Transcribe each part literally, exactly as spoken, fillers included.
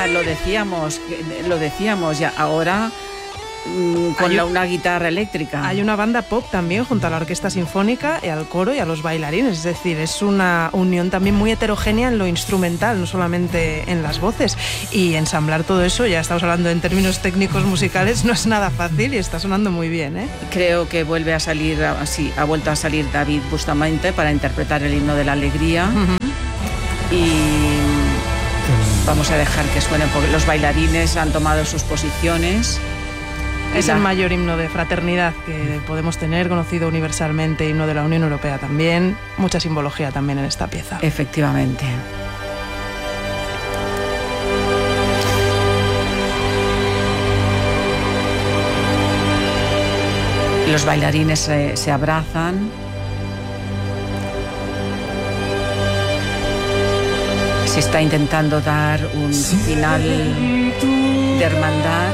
ya lo decíamos, lo decíamos ya ahora con hay, la, una guitarra eléctrica. Hay una banda pop también junto a la orquesta sinfónica y al coro y a los bailarines, es decir, es una unión también muy heterogénea en lo instrumental, no solamente en las voces, y ensamblar todo eso, ya estamos hablando en términos técnicos musicales, no es nada fácil y está sonando muy bien, ¿eh? Creo que vuelve a salir, sí, ha vuelto a salir David Bustamante para interpretar el himno de la alegría. Uh-huh. Y vamos a dejar que suene porque los bailarines han tomado sus posiciones. Es el mayor himno de fraternidad que podemos tener, conocido universalmente, himno de la Unión Europea también. Mucha simbología también en esta pieza. Efectivamente. Los bailarines se, se abrazan. Se está intentando dar un final de hermandad.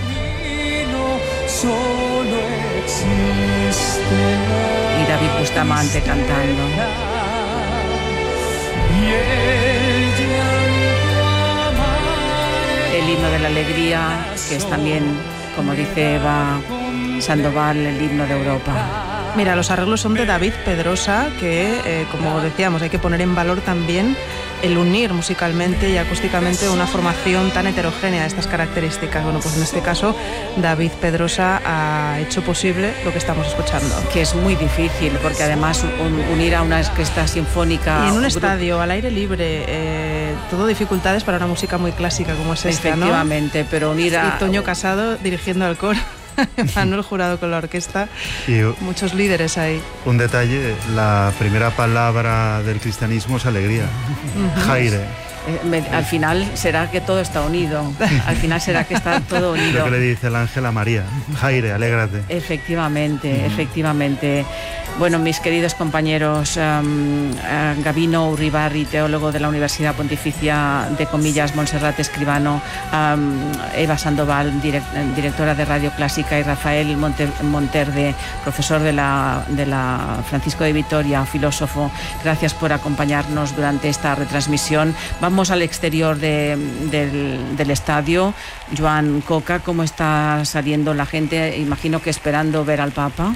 Solo existe y David Bustamante cantando. El himno de la alegría, que es también, como dice Eva Sandoval, el himno de Europa. Mira, los arreglos son de David Pedrosa, que, eh, como decíamos, hay que poner en valor también el unir musicalmente y acústicamente una formación tan heterogénea de estas características. Bueno, pues en este caso David Pedrosa ha hecho posible lo que estamos escuchando. Que es muy difícil, porque además un, unir a una orquesta sinfónica... Y en un, un estadio, grupo... al aire libre, eh, todo dificultades para una música muy clásica como es esta, ¿no? Efectivamente, pero unir a... Y Toño Casado dirigiendo al coro. Manuel Jurado con la orquesta, y muchos líderes ahí. Un detalle, la primera palabra del cristianismo es alegría. Uh-huh. Jaire. Eh, me, al final será que todo está unido. Al final será que está todo unido. Lo que le dice el ángel a María. Jaire, alégrate. Efectivamente, uh-huh. efectivamente. Bueno, mis queridos compañeros, um, uh, Gabino Uribarri, teólogo de la Universidad Pontificia de Comillas, Montserrat Escribano, um, Eva Sandoval, direct, directora de Radio Clásica, y Rafael Monter, Monterde, profesor de la, de la Francisco de Vitoria, filósofo. Gracias por acompañarnos durante esta retransmisión. Vamos al exterior de, del, del estadio. Joan Coca, ¿cómo está saliendo la gente? Imagino que esperando ver al Papa.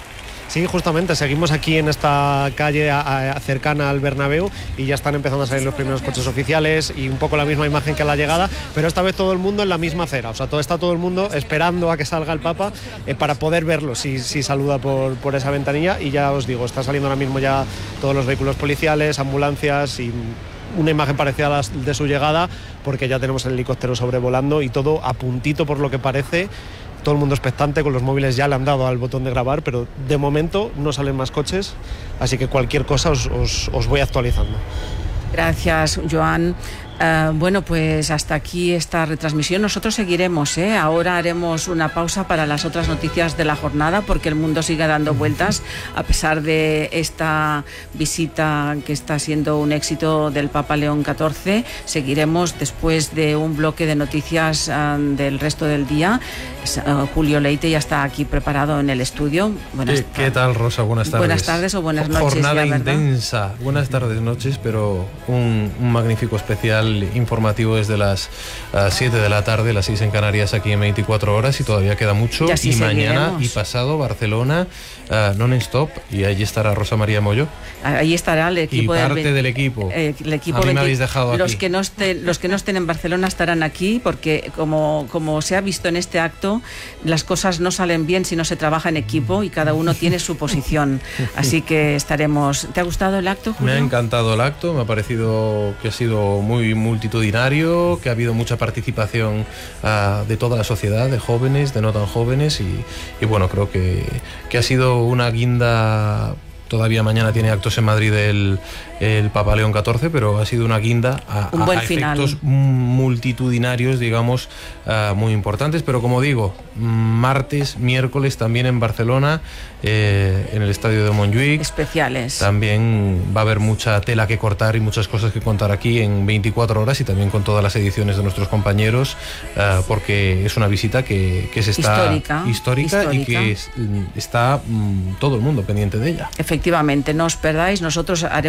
Sí, justamente, seguimos aquí en esta calle a, a, cercana al Bernabéu y ya están empezando a salir los primeros coches oficiales y un poco la misma imagen que a la llegada, pero esta vez todo el mundo en la misma acera, o sea, todo, está todo el mundo esperando a que salga el Papa eh, para poder verlo, si, si saluda por, por esa ventanilla, y ya os digo, está saliendo ahora mismo ya todos los vehículos policiales, ambulancias y una imagen parecida a la de su llegada, porque ya tenemos el helicóptero sobrevolando y todo a puntito por lo que parece. Todo el mundo expectante, con los móviles ya le han dado al botón de grabar, pero de momento no salen más coches, así que cualquier cosa os, os, os voy actualizando. Gracias, Joan. Uh, bueno, pues hasta aquí esta retransmisión. Nosotros seguiremos, ¿eh? Ahora haremos una pausa para las otras noticias de la jornada, porque el mundo sigue dando vueltas a pesar de esta visita que está siendo un éxito del Papa León catorce. Seguiremos después de un bloque de noticias uh, del resto del día. Uh, Julio Leite ya está aquí preparado en el estudio. Buenas ¿Qué, ¿Qué tal, Rosa? Buenas tardes. Buenas tardes o buenas noches. Jornada ya, intensa. Buenas tardes, noches, pero un, un magnífico especial informativo desde las siete uh, de la tarde, las seis en Canarias, aquí en veinticuatro horas, y todavía queda mucho. Y, y mañana y pasado Barcelona, uh, non-stop, y allí estará Rosa María Moyo. Ahí estará el equipo. Y parte de, del equipo. Eh, el equipo a mí me habéis dejado los aquí. Que no estén, los que no estén en Barcelona estarán aquí, porque como, como se ha visto en este acto, las cosas no salen bien si no se trabaja en equipo y cada uno tiene su posición. Así que estaremos... ¿Te ha gustado el acto, Julio? Me ha encantado el acto, me ha parecido que ha sido muy multitudinario, que ha habido mucha participación uh, de toda la sociedad, de jóvenes, de no tan jóvenes, y, y bueno, creo que, que ha sido una guinda. Todavía mañana tiene actos en Madrid el, el Papa León catorce, pero ha sido una guinda a, Un buen a efectos multitudinarios, digamos, uh, muy importantes. Pero como digo, martes, miércoles también en Barcelona, eh, en el estadio de Montjuïc. Especiales. También va a haber mucha tela que cortar y muchas cosas que contar aquí en veinticuatro horas, y también con todas las ediciones de nuestros compañeros, uh, porque es una visita que, que se está histórica, histórica, histórica. y que es, está mm, todo el mundo pendiente de ella. Efectivamente, no os perdáis, nosotros haremos ediciones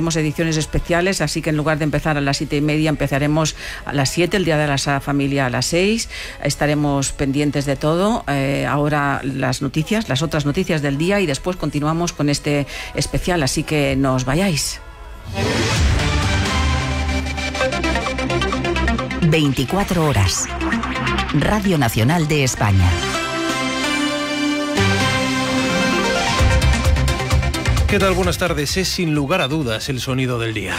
celebraciones especiales, así que en lugar de empezar a las siete y media, empezaremos a las siete, el Día de la Familia a las seis. Estaremos pendientes de todo. Eh, ahora las noticias, las otras noticias del día, y después continuamos con este especial, así que no os vayáis. veinticuatro horas. Radio Nacional de España. ¿Qué tal? Buenas tardes. Es sin lugar a dudas el sonido del día.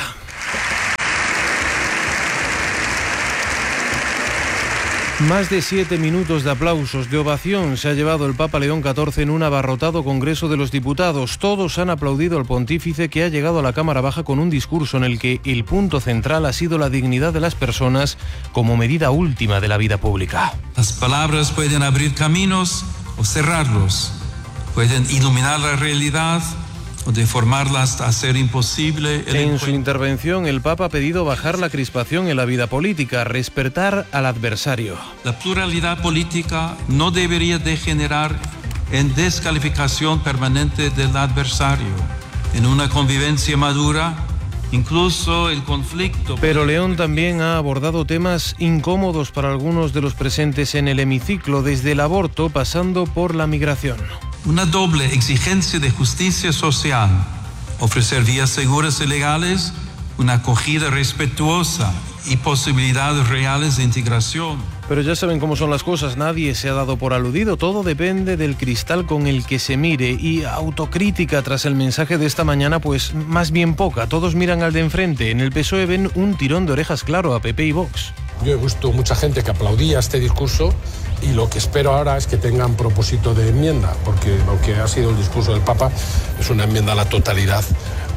Más de siete minutos de aplausos, de ovación se ha llevado el Papa León catorce en un abarrotado Congreso de los Diputados. Todos han aplaudido al pontífice, que ha llegado a la Cámara Baja con un discurso en el que el punto central ha sido la dignidad de las personas como medida última de la vida pública. Las palabras pueden abrir caminos o cerrarlos, pueden iluminar la realidad o deformarla hasta hacer imposible el En encuentro. su intervención, el Papa ha pedido bajar la crispación en la vida política, respetar al adversario. La pluralidad política no debería degenerar en descalificación permanente del adversario. En una convivencia madura, incluso el conflicto... Pero León también ha abordado temas incómodos para algunos de los presentes en el hemiciclo, desde el aborto pasando por la migración. Una doble exigencia de justicia social, ofrecer vías seguras y legales, una acogida respetuosa y posibilidades reales de integración. Pero ya saben cómo son las cosas, nadie se ha dado por aludido, todo depende del cristal con el que se mire, y autocrítica tras el mensaje de esta mañana, pues más bien poca, todos miran al de enfrente. En el P S O E ven un tirón de orejas claro a P P y Vox. Yo he visto mucha gente que aplaudía este discurso, y lo que espero ahora es que tengan propósito de enmienda, porque lo que ha sido el discurso del Papa es una enmienda a la totalidad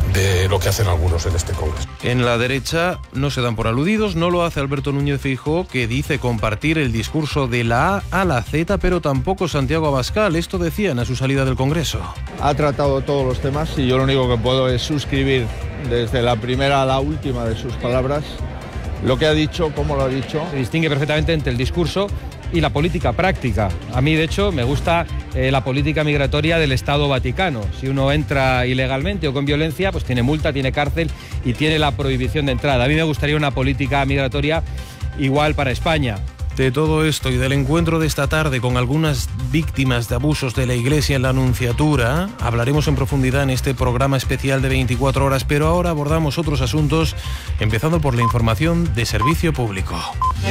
de lo que hacen algunos en este Congreso. En la derecha no se dan por aludidos, no lo hace Alberto Núñez Feijóo, que dice compartir el discurso de la A a la Z, pero tampoco Santiago Abascal. Esto decían a su salida del Congreso. Ha tratado todos los temas y yo lo único que puedo es suscribir desde la primera a la última de sus palabras. Lo que ha dicho, cómo lo ha dicho. Se distingue perfectamente entre el discurso y la política práctica. A mí, de hecho, me gusta eh, la política migratoria del Estado Vaticano. Si uno entra ilegalmente o con violencia, pues tiene multa, tiene cárcel y tiene la prohibición de entrada. A mí me gustaría una política migratoria igual para España. De todo esto y del encuentro de esta tarde con algunas víctimas de abusos de la Iglesia en la Nunciatura, hablaremos en profundidad en este programa especial de veinticuatro horas, pero ahora abordamos otros asuntos, empezando por la información de servicio público.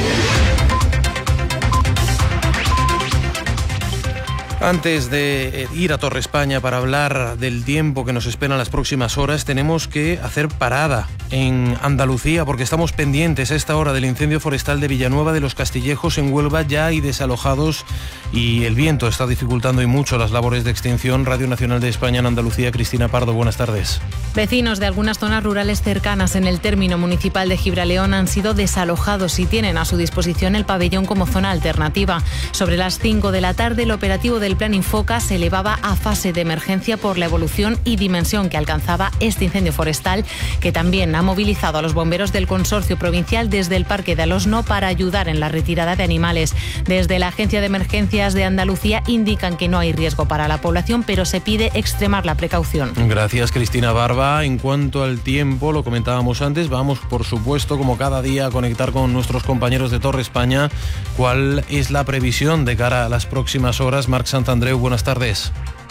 Antes de ir a Torre España para hablar del tiempo que nos espera en las próximas horas, tenemos que hacer parada en Andalucía, porque estamos pendientes a esta hora del incendio forestal de Villanueva de los Castillejos en Huelva. Ya hay desalojados y el viento está dificultando y mucho las labores de extinción. Radio Nacional de España en Andalucía, Cristina Pardo, buenas tardes. Vecinos de algunas zonas rurales cercanas en el término municipal de Gibraleón han sido desalojados y tienen a su disposición el pabellón como zona alternativa. Sobre las cinco de la tarde, el operativo del Plan Infoca se elevaba a fase de emergencia por la evolución y dimensión que alcanzaba este incendio forestal, que también ha movilizado a los bomberos del Consorcio Provincial desde el Parque de Alosno para ayudar en la retirada de animales. Desde la Agencia de Emergencias de Andalucía indican que no hay riesgo para la población, pero se pide extremar la precaución. Gracias, Cristina Barba. En cuanto al tiempo, lo comentábamos antes, vamos por supuesto como cada día a conectar con nuestros compañeros de Torre España. ¿Cuál es la previsión de cara a las próximas horas? Marc Santandreu, buenas tardes.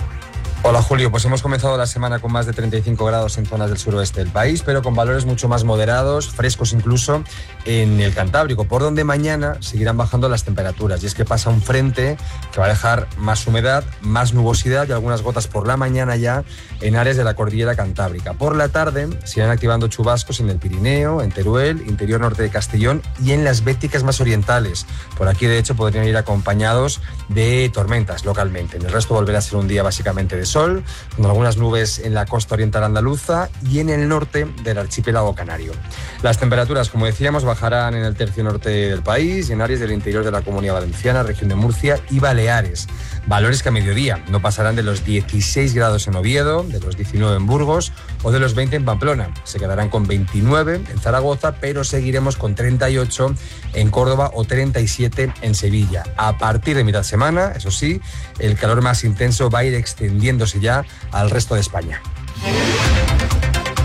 Hola Julio, pues hemos comenzado la semana con más de treinta y cinco grados en zonas del suroeste del país, pero con valores mucho más moderados, frescos incluso en el Cantábrico, por donde mañana seguirán bajando las temperaturas. Y es que pasa un frente que va a dejar más humedad, más nubosidad y algunas gotas por la mañana ya en áreas de la cordillera Cantábrica. Por la tarde se irán activando chubascos en el Pirineo, en Teruel, interior norte de Castellón y en las Béticas más orientales. Por aquí de hecho podrían ir acompañados de tormentas localmente. En el resto volverá a ser un día básicamente de sol, con algunas nubes en la costa oriental andaluza y en el norte del archipiélago canario. Las temperaturas, como decíamos, bajarán en el tercio norte del país y en áreas del interior de la Comunidad Valenciana, región de Murcia y Baleares. Valores que a mediodía no pasarán de los dieciséis grados en Oviedo, de los diecinueve en Burgos o de los veinte en Pamplona. Se quedarán con veintinueve en Zaragoza, pero seguiremos con treinta y ocho en Córdoba o treinta y siete en Sevilla. A partir de mitad semana, eso sí, el calor más intenso va a ir extendiéndose ya al resto de España.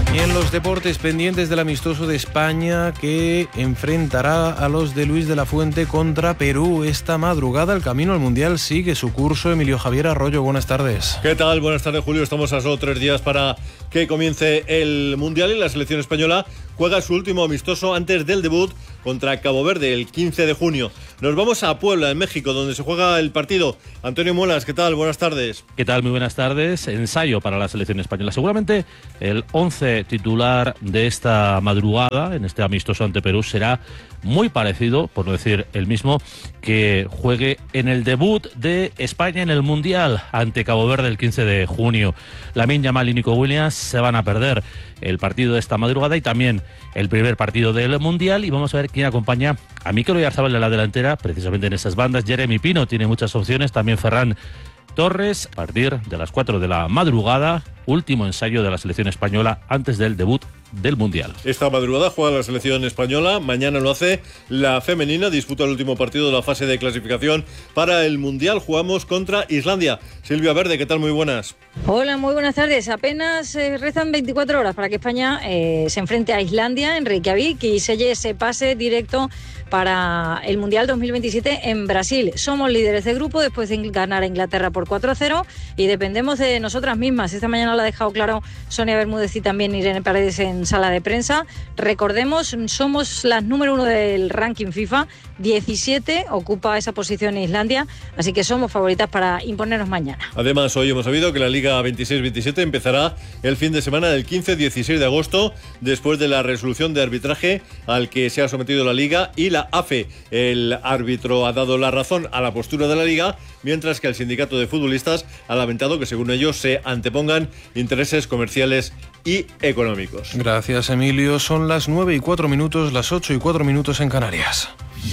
Y en los deportes, pendientes del amistoso de España que enfrentará a los de Luis de la Fuente contra Perú esta madrugada. El camino al Mundial sigue su curso. Emilio Javier Arroyo, buenas tardes. ¿Qué tal? Buenas tardes, Julio. Estamos a solo tres días para que comience el Mundial y la selección española juega su último amistoso antes del debut contra Cabo Verde el quince de junio. Nos vamos a Puebla, en México, donde se juega el partido. Antonio Muelas, ¿qué tal? Buenas tardes. ¿Qué tal? Muy buenas tardes. Ensayo para la selección española. Seguramente el once titular de esta madrugada, en este amistoso ante Perú, será muy parecido, por no decir el mismo, que juegue en el debut de España en el Mundial ante Cabo Verde el quince de junio. Lamine Yamal y Nico Williams se van a perder el partido de esta madrugada y también el primer partido del Mundial, y vamos a ver quién acompaña a Mikel Oyarzabal en la delantera, precisamente en esas bandas. Jeremy Pino tiene muchas opciones, también Ferran Torres, a partir de las cuatro de la madrugada, último ensayo de la selección española antes del debut del Mundial. Esta madrugada juega la selección española, mañana lo hace la femenina, disputa el último partido de la fase de clasificación para el Mundial. Jugamos contra Islandia. Silvia Verde, ¿qué tal? Muy buenas. Hola, muy buenas tardes. Apenas eh, rezan veinticuatro horas para que España eh, se enfrente a Islandia en Reykjavik y selle ese pase directo para el Mundial dos mil veintisiete en Brasil. Somos líderes de grupo después de ganar a Inglaterra por cuatro a cero y dependemos de nosotras mismas. Esta mañana lo ha dejado claro Sonia Bermúdez y también Irene Paredes en sala de prensa. Recordemos, somos las número uno del ranking FIFA, diecisiete ocupa esa posición en Islandia, así que somos favoritas para imponernos mañana. Además, hoy hemos sabido que la Liga veintiséis veintisiete empezará el fin de semana del quince dieciséis de agosto, después de la resolución de arbitraje al que se ha sometido la Liga y la A F E. El árbitro ha dado la razón a la postura de la Liga, mientras que el sindicato de futbolistas ha lamentado que, según ellos, se antepongan intereses comerciales y económicos. Gracias, Emilio. Son las nueve y cuatro minutos, las ocho y cuatro minutos en Canarias.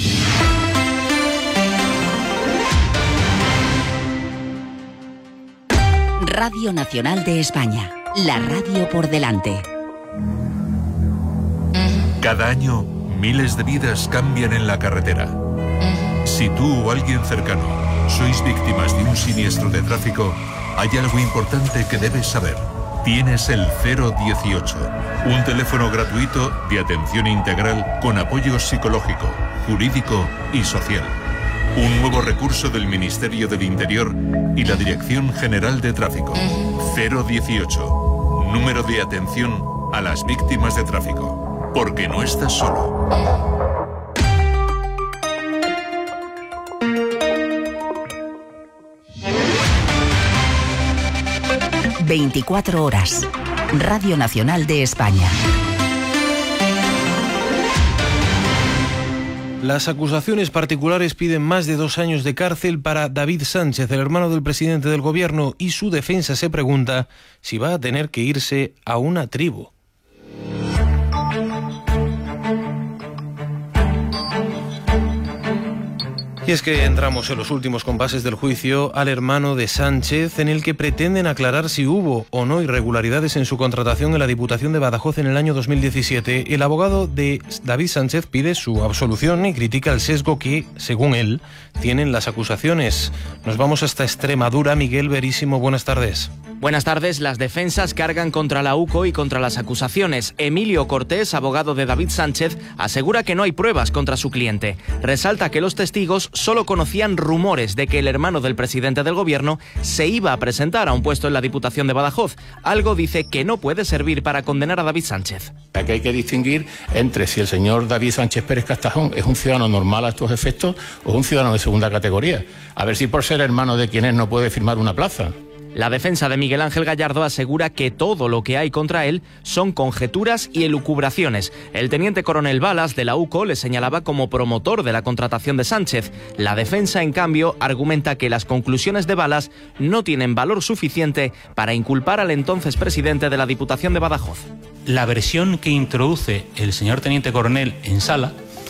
Radio Nacional de España, la radio por delante. Cada año, miles de vidas cambian en la carretera. Si tú o alguien cercano sois víctimas de un siniestro de tráfico, hay algo importante que debes saber. Tienes el cero dieciocho, un teléfono gratuito de atención integral con apoyo psicológico, jurídico y social. Un nuevo recurso del Ministerio del Interior y la Dirección General de Tráfico. cero dieciocho, número de atención a las víctimas de tráfico. Porque no estás solo. veinticuatro horas. Radio Nacional de España. Las acusaciones particulares piden más de dos años de cárcel para David Sánchez, el hermano del presidente del gobierno, y su defensa se pregunta si va a tener que irse a una tribu. Y es que entramos en los últimos compases del juicio al hermano de Sánchez, en el que pretenden aclarar si hubo o no irregularidades en su contratación en la Diputación de Badajoz en el año dos mil diecisiete. El abogado de David Sánchez pide su absolución y critica el sesgo que, según él, tienen las acusaciones. Nos vamos hasta Extremadura. Miguel Verísimo, buenas tardes. Buenas tardes. Las defensas cargan contra la U C O y contra las acusaciones. Emilio Cortés, abogado de David Sánchez, asegura que no hay pruebas contra su cliente. Resalta que los testigos solo conocían rumores de que el hermano del presidente del gobierno se iba a presentar a un puesto en la Diputación de Badajoz. Algo, dice, que no puede servir para condenar a David Sánchez. Aquí hay que distinguir entre si el señor David Sánchez Pérez Castajón es un ciudadano normal a estos efectos o un ciudadano de segunda categoría. A ver si por ser hermano de quien es no puede firmar una plaza. La defensa de Miguel Ángel Gallardo asegura que todo lo que hay contra él son conjeturas y elucubraciones. El teniente coronel Balas de la U C O le señalaba como promotor de la contratación de Sánchez. La defensa, en cambio, argumenta que las conclusiones de Balas no tienen valor suficiente para inculpar al entonces presidente de la Diputación de Badajoz. La versión que introduce el señor teniente coronel en sala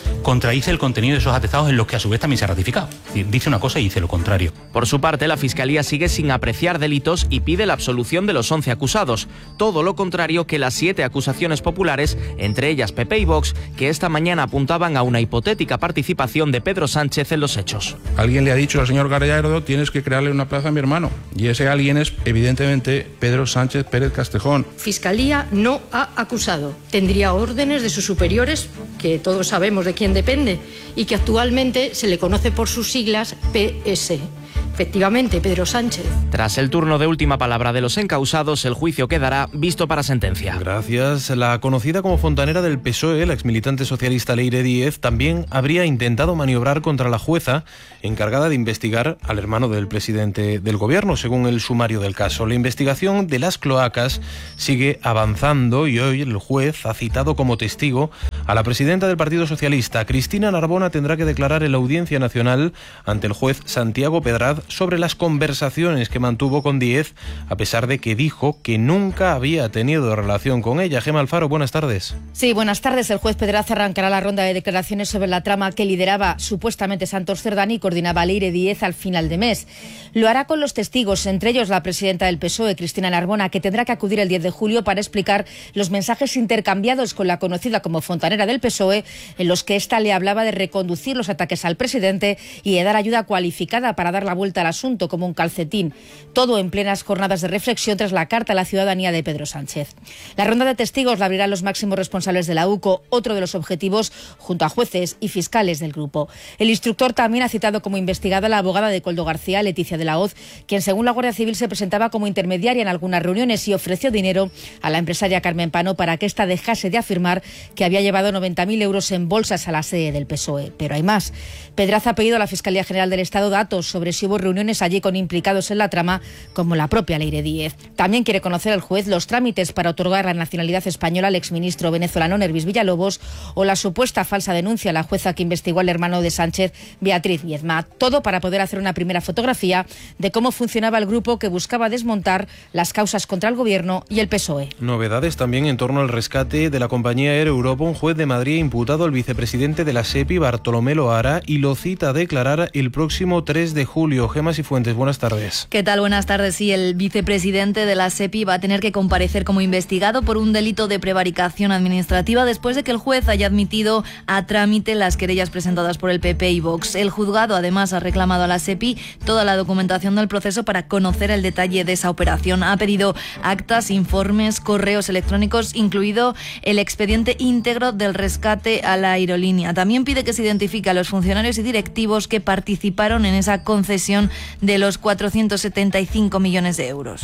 contradice el contenido de esos atestados en los que a su vez también se ha ratificado. Es decir, dice una cosa y dice lo contrario. Por su parte, la Fiscalía sigue sin apreciar delitos y pide la absolución de los once acusados. Todo lo contrario que las siete acusaciones populares, entre ellas P P y Vox, que esta mañana apuntaban a una hipotética participación de Pedro Sánchez en los hechos. Alguien le ha dicho al señor Gallardo, tienes que crearle una plaza a mi hermano. Y ese alguien es, evidentemente, Pedro Sánchez Pérez Castejón. Fiscalía no ha acusado. Tendría órdenes de sus superiores, que todos sabemos de quién depende, y que actualmente se le conoce por sus siglas P S. Efectivamente, Pedro Sánchez. Tras el turno de última palabra de los encausados, el juicio quedará visto para sentencia. Gracias. La conocida como fontanera del P S O E, la exmilitante socialista Leire Díez, también habría intentado maniobrar contra la jueza encargada de investigar al hermano del presidente del gobierno, según el sumario del caso. La investigación de las cloacas sigue avanzando y hoy el juez ha citado como testigo a la presidenta del Partido Socialista. Cristina Narbona tendrá que declarar en la Audiencia Nacional ante el juez Santiago Pedraz sobre las conversaciones que mantuvo con Díez, a pesar de que dijo que nunca había tenido relación con ella. Gemma Alfaro, buenas tardes. Sí, buenas tardes. El juez Pedraz arrancará la ronda de declaraciones sobre la trama que lideraba supuestamente Santos Cerdán y coordinaba Leire Díez al final de mes. Lo hará con los testigos, entre ellos la presidenta del P S O E, Cristina Narbona, que tendrá que acudir el diez de julio para explicar los mensajes intercambiados con la conocida como fontanera del P S O E, en los que ésta le hablaba de reconducir los ataques al presidente y de dar ayuda cualificada para dar la vuelta al asunto como un calcetín. Todo en plenas jornadas de reflexión tras la carta a la ciudadanía de Pedro Sánchez. La ronda de testigos la abrirán los máximos responsables de la U C O, otro de los objetivos, junto a jueces y fiscales del grupo. El instructor también ha citado como investigada a la abogada de Koldo García, Leticia de la Hoz, quien según la Guardia Civil se presentaba como intermediaria en algunas reuniones y ofreció dinero a la empresaria Carmen Pano para que ésta dejase de afirmar que había llevado noventa mil euros en bolsas a la sede del P S O E. Pero hay más. Pedraz ha pedido a la Fiscalía General del Estado datos sobre si hubo reuniones allí con implicados en la trama, como la propia Leire Díez. También quiere conocer el juez los trámites para otorgar la nacionalidad española al exministro venezolano Nervis Villalobos o la supuesta falsa denuncia a la jueza que investigó al hermano de Sánchez, Beatriz Viedma. Todo para poder hacer una primera fotografía de cómo funcionaba el grupo que buscaba desmontar las causas contra el gobierno y el P S O E. Novedades también en torno al rescate de la compañía Air Europa. Un juez de Madrid ha imputado al vicepresidente de la SEPI, Bartolomé Lohara, y lo cita a declarar el próximo tres de julio. Gemas y Fuentes, buenas tardes. ¿Qué tal? Buenas tardes. Sí, el vicepresidente de la SEPI va a tener que comparecer como investigado por un delito de prevaricación administrativa después de que el juez haya admitido a trámite las querellas presentadas por el P P y Vox. El juzgado además ha reclamado a la SEPI toda la documentación del proceso para conocer el detalle de esa operación. Ha pedido actas, informes, correos electrónicos, incluido el expediente íntegro del rescate a la aerolínea. También pide que se identifique a los funcionarios y directivos que participaron en esa concesión de los cuatrocientos setenta y cinco millones de euros.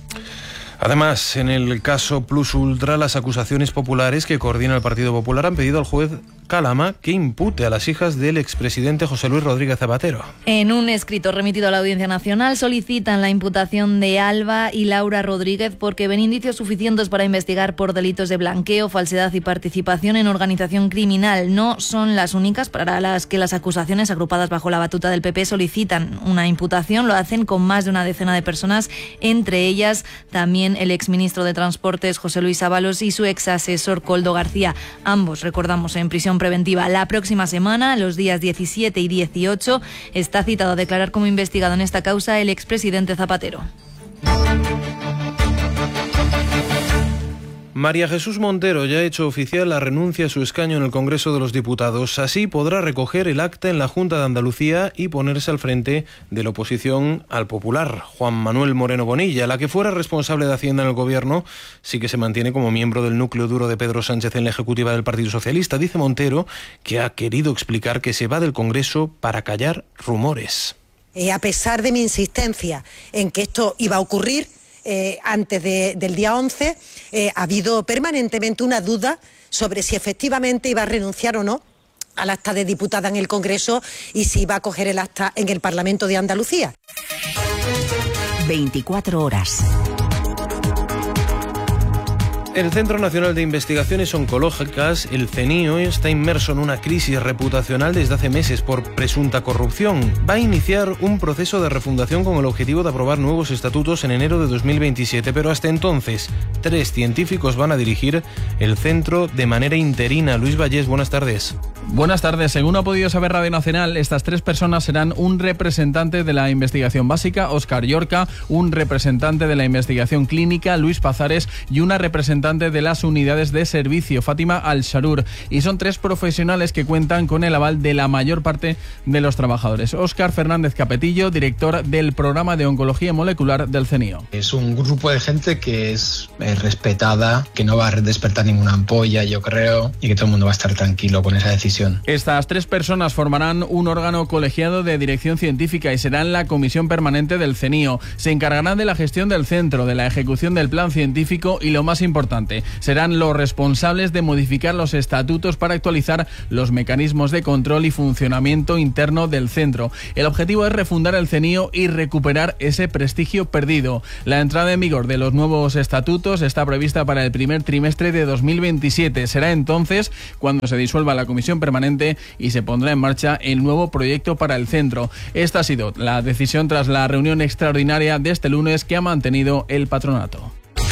Además, en el caso Plus Ultra, las acusaciones populares que coordina el Partido Popular han pedido al juez Calama que impute a las hijas del expresidente José Luis Rodríguez Zapatero. En un escrito remitido a la Audiencia Nacional solicitan la imputación de Alba y Laura Rodríguez porque ven indicios suficientes para investigar por delitos de blanqueo, falsedad y participación en organización criminal. No son las únicas para las que las acusaciones agrupadas bajo la batuta del P P solicitan una imputación. Lo hacen con más de una decena de personas, entre ellas también el exministro de Transportes José Luis Ábalos y su exasesor Koldo García. Ambos, recordamos, en prisión preventiva. La próxima semana, los días diecisiete y dieciocho, está citado a declarar como investigado en esta causa el expresidente Zapatero. María Jesús Montero ya ha hecho oficial la renuncia a su escaño en el Congreso de los Diputados. Así podrá recoger el acta en la Junta de Andalucía y ponerse al frente de la oposición al Popular. Juan Manuel Moreno Bonilla, la que fuera responsable de Hacienda en el Gobierno, sí que se mantiene como miembro del núcleo duro de Pedro Sánchez en la ejecutiva del Partido Socialista. Dice Montero que ha querido explicar que se va del Congreso para callar rumores. Eh, a pesar de mi insistencia en que esto iba a ocurrir, Eh, antes de, del día once, eh, ha habido permanentemente una duda sobre si efectivamente iba a renunciar o no al acta de diputada en el Congreso y si iba a coger el acta en el Parlamento de Andalucía. veinticuatro horas. El Centro Nacional de Investigaciones Oncológicas, el CENIO, está inmerso en una crisis reputacional desde hace meses por presunta corrupción. Va a iniciar un proceso de refundación con el objetivo de aprobar nuevos estatutos en enero de dos mil veintisiete, pero hasta entonces, tres científicos van a dirigir el centro de manera interina. Luis Vallés, buenas tardes. Buenas tardes. Según ha podido saber Radio Nacional, estas tres personas serán un representante de la investigación básica, Óscar Llorca, un representante de la investigación clínica, Luis Pazares, y una representante de las unidades de servicio, Fátima Al-Sharur. Y son tres profesionales que cuentan con el aval de la mayor parte de los trabajadores. Óscar Fernández Capetillo, director del programa de oncología molecular del CENIO. Es un grupo de gente que es eh, respetada, que no va a despertar ninguna ampolla, yo creo, y que todo el mundo va a estar tranquilo con esa decisión. Estas tres personas formarán un órgano colegiado de dirección científica y serán la comisión permanente del CENIO. Se encargarán de la gestión del centro, de la ejecución del plan científico y, lo más importante, serán los responsables de modificar los estatutos para actualizar los mecanismos de control y funcionamiento interno del centro. El objetivo es refundar el CENIO y recuperar ese prestigio perdido. La entrada en vigor de los nuevos estatutos está prevista para el primer trimestre de dos mil veintisiete. Será entonces cuando se disuelva la comisión permanente y se pondrá en marcha el nuevo proyecto para el centro. Esta ha sido la decisión tras la reunión extraordinaria de este lunes que ha mantenido el patronato.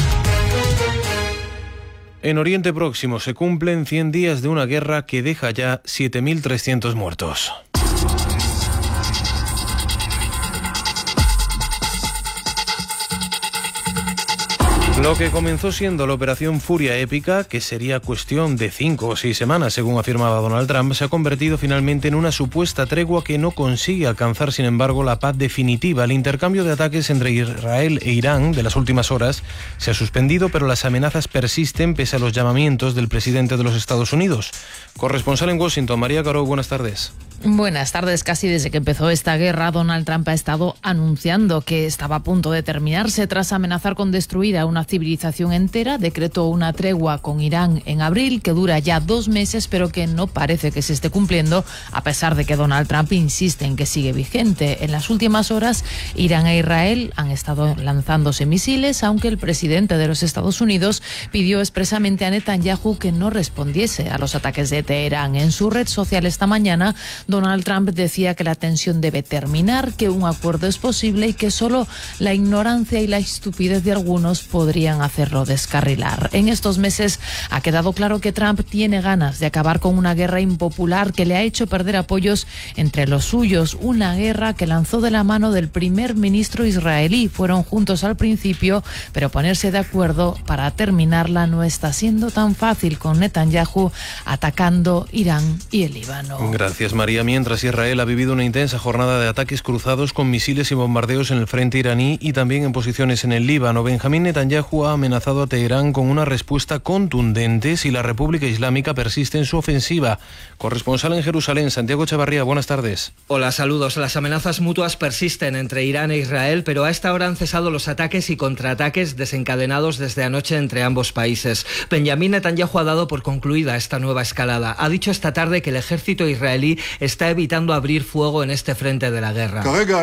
En Oriente Próximo se cumplen cien días de una guerra que deja ya siete mil trescientos muertos. Lo que comenzó siendo la operación Furia Épica, que sería cuestión de cinco o seis semanas, según afirmaba Donald Trump, se ha convertido finalmente en una supuesta tregua que no consigue alcanzar, sin embargo, la paz definitiva. El intercambio de ataques entre Israel e Irán de las últimas horas se ha suspendido, pero las amenazas persisten pese a los llamamientos del presidente de los Estados Unidos. Corresponsal en Washington, María Caro, buenas tardes. Buenas tardes. Casi desde que empezó esta guerra, Donald Trump ha estado anunciando que estaba a punto de terminarse tras amenazar con destruir a una civilización entera. Decretó una tregua con Irán en abril que dura ya dos meses, pero que no parece que se esté cumpliendo, a pesar de que Donald Trump insiste en que sigue vigente. En las últimas horas, Irán e Israel han estado lanzándose misiles, aunque el presidente de los Estados Unidos pidió expresamente a Netanyahu que no respondiese a los ataques de Teherán. En su red social esta mañana, Donald Trump decía que la tensión debe terminar, que un acuerdo es posible y que solo la ignorancia y la estupidez de algunos podrían hacerlo descarrilar. En estos meses ha quedado claro que Trump tiene ganas de acabar con una guerra impopular que le ha hecho perder apoyos entre los suyos, una guerra que lanzó de la mano del primer ministro israelí. Fueron juntos al principio, pero ponerse de acuerdo para terminarla no está siendo tan fácil, con Netanyahu atacando Irán y el Líbano. Gracias, María. Mientras Israel ha vivido una intensa jornada de ataques cruzados con misiles y bombardeos en el frente iraní y también en posiciones en el Líbano, Benjamín Netanyahu ha amenazado a Teherán con una respuesta contundente si la República Islámica persiste en su ofensiva. Corresponsal en Jerusalén, Santiago Chavarría, buenas tardes. Hola, saludos. Las amenazas mutuas persisten entre Irán e Israel, pero a esta hora han cesado los ataques y contraataques desencadenados desde anoche entre ambos países. Benjamín Netanyahu ha dado por concluida esta nueva escalada. Ha dicho esta tarde que el ejército israelí está evitando abrir fuego en este frente de la guerra.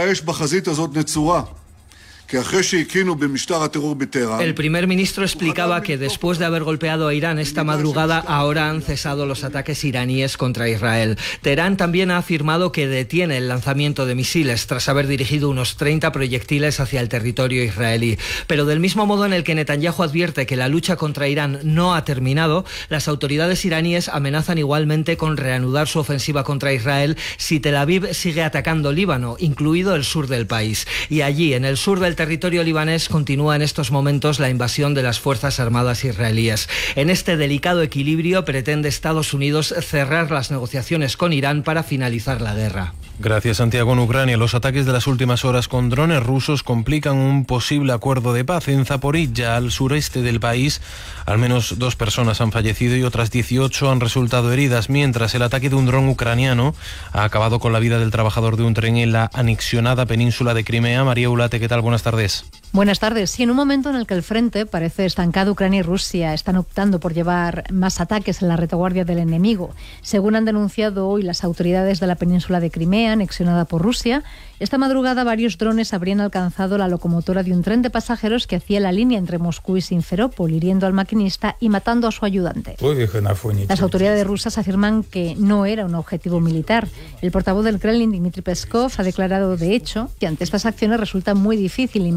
El primer ministro explicaba que después de haber golpeado a Irán esta madrugada, ahora han cesado los ataques iraníes contra Israel. Teherán también ha afirmado que detiene el lanzamiento de misiles tras haber dirigido unos treinta proyectiles hacia el territorio israelí. Pero del mismo modo en el que Netanyahu advierte que la lucha contra Irán no ha terminado, las autoridades iraníes amenazan igualmente con reanudar su ofensiva contra Israel si Tel Aviv sigue atacando Líbano, incluido el sur del país. Y allí, en el sur del territorio libanés, continúa en estos momentos la invasión de las Fuerzas Armadas israelíes. En este delicado equilibrio pretende Estados Unidos cerrar las negociaciones con Irán para finalizar la guerra. Gracias, Santiago. En Ucrania, los ataques de las últimas horas con drones rusos complican un posible acuerdo de paz. En Zaporilla, al sureste del país, al menos dos personas han fallecido y otras dieciocho han resultado heridas, mientras el ataque de un dron ucraniano ha acabado con la vida del trabajador de un tren en la anexionada península de Crimea. María Ulate, ¿qué tal? Buenas tardes. Buenas tardes. Sí, en un momento en el que el frente parece estancado, Ucrania y Rusia están optando por llevar más ataques en la retaguardia del enemigo. Según han denunciado hoy las autoridades de la península de Crimea, anexionada por Rusia, esta madrugada varios drones habrían alcanzado la locomotora de un tren de pasajeros que hacía la línea entre Moscú y Simferópol, hiriendo al maquinista y matando a su ayudante. Las autoridades rusas afirman que no era un objetivo militar. El portavoz del Kremlin, Dmitry Peskov, ha declarado, de hecho, que ante estas acciones resulta muy difícil imaginar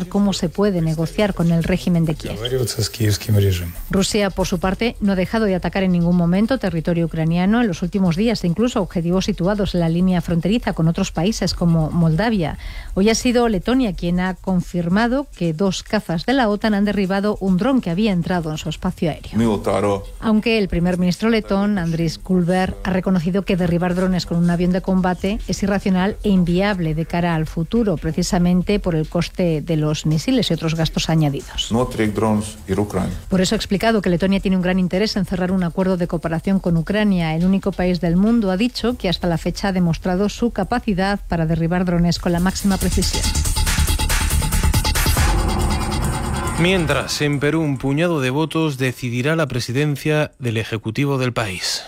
cómo se puede negociar con el régimen de Kiev. Rusia, por su parte, no ha dejado de atacar en ningún momento territorio ucraniano en los últimos días, incluso objetivos situados en la línea fronteriza con otros países como Moldavia. Hoy ha sido Letonia quien ha confirmado que dos cazas de la OTAN han derribado un dron que había entrado en su espacio aéreo. Aunque el primer ministro letón, Andris Kulber, ha reconocido que derribar drones con un avión de combate es irracional e inviable de cara al futuro, precisamente por el coste de los misiles y otros gastos añadidos. Por eso ha explicado que Letonia tiene un gran interés en cerrar un acuerdo de cooperación con Ucrania. El único país del mundo, ha dicho, que hasta la fecha ha demostrado su capacidad para derribar drones con la máxima precisión. Mientras, en Perú, un puñado de votos decidirá la presidencia del Ejecutivo del país.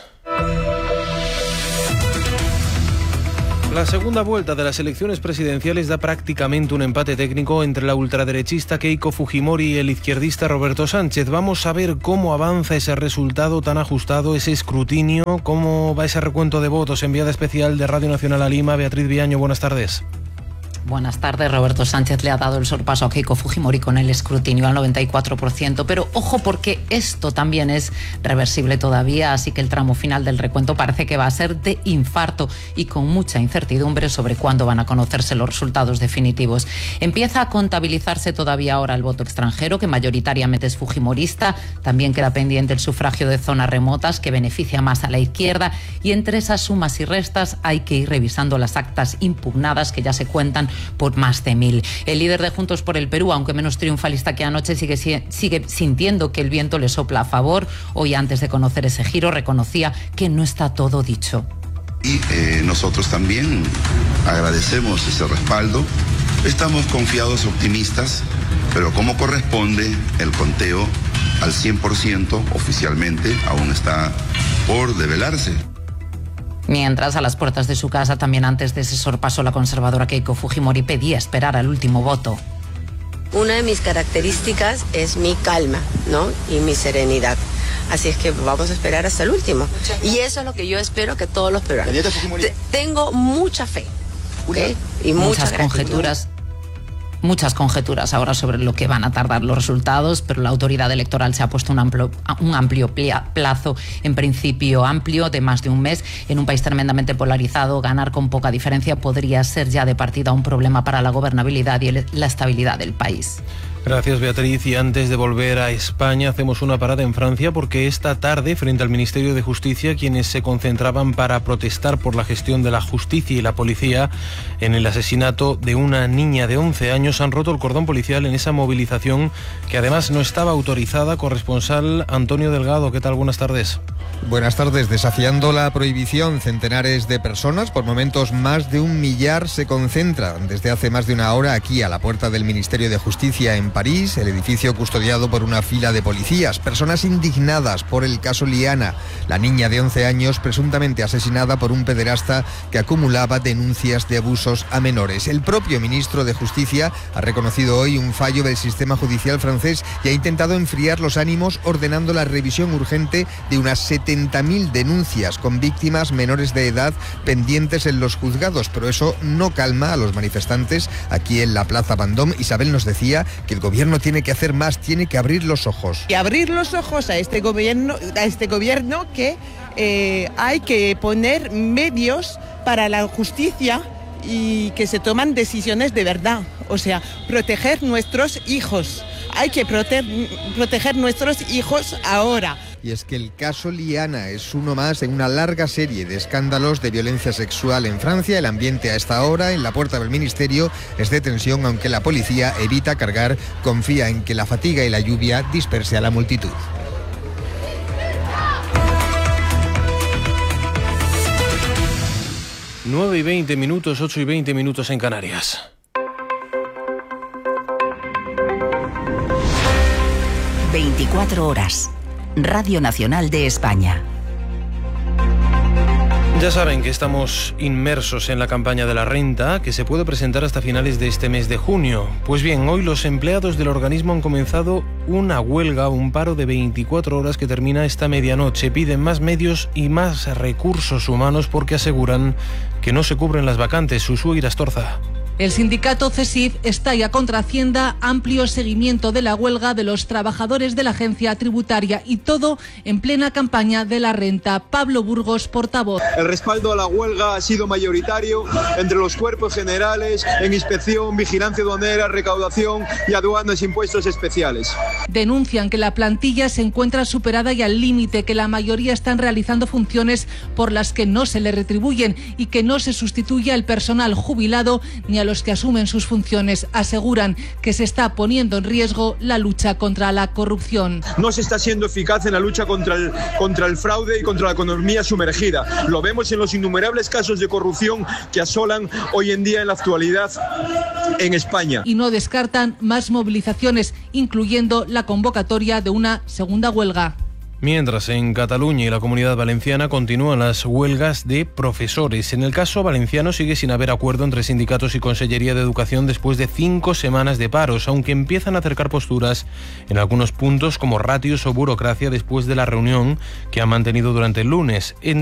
La segunda vuelta de las elecciones presidenciales da prácticamente un empate técnico entre la ultraderechista Keiko Fujimori y el izquierdista Roberto Sánchez. Vamos a ver cómo avanza ese resultado tan ajustado, ese escrutinio, cómo va ese recuento de votos. Enviada especial de Radio Nacional a Lima, Beatriz Viaño, buenas tardes. Buenas tardes. Roberto Sánchez le ha dado el sorpaso a Keiko Fujimori con el escrutinio al noventa y cuatro por ciento, pero ojo porque esto también es reversible todavía, así que el tramo final del recuento parece que va a ser de infarto y con mucha incertidumbre sobre cuándo van a conocerse los resultados definitivos. Empieza a contabilizarse todavía ahora el voto extranjero, que mayoritariamente es fujimorista. También queda pendiente el sufragio de zonas remotas, que beneficia más a la izquierda, y entre esas sumas y restas hay que ir revisando las actas impugnadas, que ya se cuentan por más de mil. El líder de Juntos por el Perú, aunque menos triunfalista que anoche, sigue, sigue sintiendo que el viento le sopla a favor. Hoy, antes de conocer ese giro, reconocía que no está todo dicho. Y eh, nosotros también agradecemos ese respaldo. Estamos confiados, optimistas, pero como corresponde, el conteo al cien por ciento oficialmente aún está por develarse. Mientras, a las puertas de su casa, también antes de ese sorpaso, la conservadora Keiko Fujimori pedía esperar al último voto. Una de mis características es mi calma, ¿no? Y mi serenidad. Así es que vamos a esperar hasta el último. Y eso es lo que yo espero que todos los peruanos. Tengo mucha fe, ¿okay? Y muchas, muchas conjeturas. Muchas conjeturas ahora sobre lo que van a tardar los resultados, pero la autoridad electoral se ha puesto un amplio, un amplio plazo, en principio amplio, de más de un mes. En un país tremendamente polarizado, ganar con poca diferencia podría ser ya de partida un problema para la gobernabilidad y la estabilidad del país. Gracias, Beatriz. Y antes de volver a España, hacemos una parada en Francia, porque esta tarde, frente al Ministerio de Justicia, quienes se concentraban para protestar por la gestión de la justicia y la policía en el asesinato de una niña de once años, han roto el cordón policial en esa movilización que además no estaba autorizada. Corresponsal Antonio Delgado, ¿qué tal? Buenas tardes. Buenas tardes. Desafiando la prohibición, centenares de personas, por momentos más de un millar, se concentran desde hace más de una hora aquí a la puerta del Ministerio de Justicia en París, el edificio custodiado por una fila de policías. Personas indignadas por el caso Liana, la niña de once años presuntamente asesinada por un pederasta que acumulaba denuncias de abusos a menores. El propio ministro de Justicia ha reconocido hoy un fallo del sistema judicial francés y ha intentado enfriar los ánimos ordenando la revisión urgente de unas setenta mil denuncias con víctimas menores de edad pendientes en los juzgados, pero eso no calma a los manifestantes. Aquí en la Plaza Vendôme, Isabel nos decía que el gobierno tiene que hacer más, tiene que abrir los ojos. Y abrir los ojos a este gobierno, a este gobierno que eh, hay que poner medios para la justicia y que se toman decisiones de verdad. O sea, proteger nuestros hijos. Hay que prote- proteger nuestros hijos ahora. Y es que el caso Liana es uno más en una larga serie de escándalos de violencia sexual en Francia. El ambiente a esta hora en la puerta del ministerio es de tensión, aunque la policía evita cargar, confía en que la fatiga y la lluvia disperse a la multitud. nueve y veinte minutos, ocho y veinte minutos en Canarias. veinticuatro horas. Radio Nacional de España. Ya saben que estamos inmersos en la campaña de la renta, que se puede presentar hasta finales de este mes de junio. Pues bien, hoy los empleados del organismo han comenzado una huelga, un paro de veinticuatro horas que termina esta medianoche. Piden más medios y más recursos humanos porque aseguran que no se cubren las vacantes. Susu Irastorza. El sindicato CESIF estalla contra Hacienda amplio seguimiento de la huelga de los trabajadores de la agencia tributaria y todo en plena campaña de la renta. Pablo Burgos, portavoz. El respaldo a la huelga ha sido mayoritario entre los cuerpos generales en inspección, vigilancia aduanera, recaudación y aduanas e impuestos especiales. Denuncian que la plantilla se encuentra superada y al límite, que la mayoría están realizando funciones por las que no se le retribuyen y que no se sustituye al personal jubilado ni a los que asumen sus funciones. Aseguran que se está poniendo en riesgo la lucha contra la corrupción. No se está siendo eficaz en la lucha contra el, contra el fraude y contra la economía sumergida. Lo vemos en los innumerables casos de corrupción que asolan hoy en día en la actualidad en España. Y no descartan más movilizaciones, incluyendo la convocatoria de una segunda huelga. Mientras, en Cataluña y la Comunidad Valenciana continúan las huelgas de profesores. En el caso valenciano sigue sin haber acuerdo entre sindicatos y Consellería de Educación después de cinco semanas de paros, aunque empiezan a acercar posturas en algunos puntos como ratios o burocracia después de la reunión que han mantenido durante el lunes. En